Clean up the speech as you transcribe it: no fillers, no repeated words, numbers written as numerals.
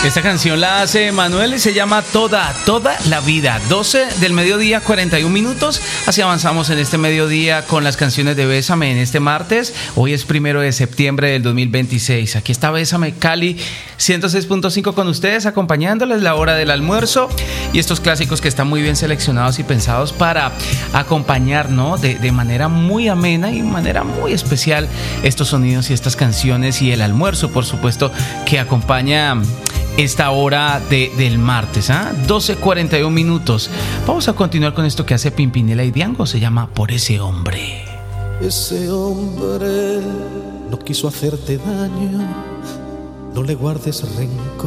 Esta canción la hace Manuel y se llama Toda la Vida. 12 del mediodía, 41 minutos. Así avanzamos en este mediodía con las canciones de Bésame en este martes. Hoy es 1 de septiembre del 2026. Aquí está Bésame Cali 106.5 con ustedes, acompañándoles la hora del almuerzo y estos clásicos que están muy bien seleccionados y pensados para acompañar, ¿no? de manera muy amena y manera muy especial estos sonidos y estas canciones y el almuerzo, por supuesto, que acompaña esta hora del martes, 12:41 minutos. Vamos a continuar con esto que hace Pimpinela y Diango. Se llama Por ese hombre. Ese hombre no quiso hacerte daño, no le guardes rencor.